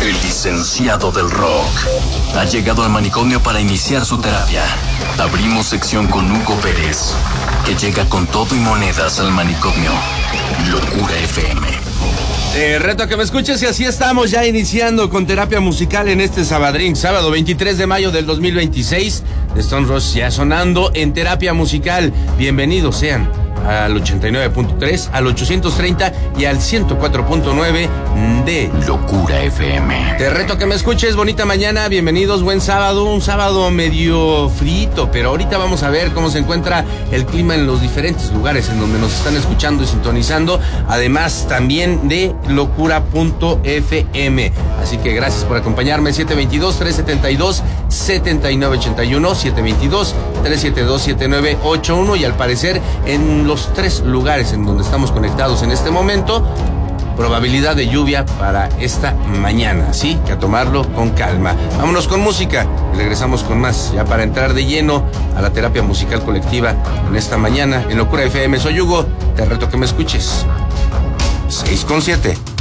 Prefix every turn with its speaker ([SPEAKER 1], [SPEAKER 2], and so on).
[SPEAKER 1] El licenciado del rock ha llegado al manicomio para iniciar su terapia. Abrimos sección con Hugo Pérez, que llega con todo y monedas al manicomio. Locura FM.
[SPEAKER 2] Reto a que me escuches, y así estamos ya iniciando con terapia musical en este Sabadrín, sábado 23 de mayo del 2026. De Stone Roses ya sonando en terapia musical. Bienvenidos sean al 89.3, al 830 y al 104.9 de
[SPEAKER 1] Locura FM.
[SPEAKER 2] Te reto a que me escuches, bonita mañana, bienvenidos, buen sábado, un sábado medio frito, pero ahorita vamos a ver cómo se encuentra el clima en los diferentes lugares en donde nos están escuchando y sintonizando, además también de locura.fm. Así que gracias por acompañarme. 722-372-7981, 722-372-7981, y al parecer en los 3 lugares en donde estamos conectados en este momento, probabilidad de lluvia para esta mañana, así que a tomarlo con calma. Vámonos con música y regresamos con más, ya para entrar de lleno a la terapia musical colectiva en esta mañana en Locura FM. Soy Hugo, te reto que me escuches. 6:07.